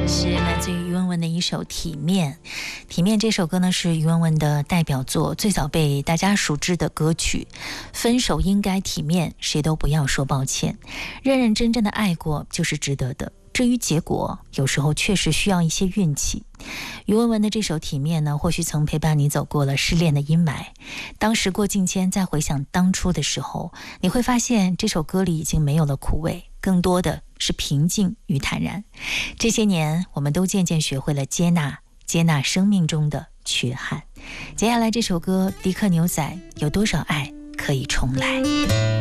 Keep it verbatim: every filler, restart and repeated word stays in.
是来自于于文文的一首《体面》。《体面》这首歌呢是于文文的代表作，最早被大家熟知的歌曲。分手应该体面，谁都不要说抱歉。认认真真的爱过就是值得的。至于结果，有时候确实需要一些运气。于文文的这首《体面》呢，或许曾陪伴你走过了失恋的阴霾。当时过境迁，再回想当初的时候，你会发现这首歌里已经没有了苦味，更多的是平静与坦然。这些年，我们都渐渐学会了接纳，接纳生命中的缺憾。接下来这首歌，迪克牛仔有多少爱可以重来？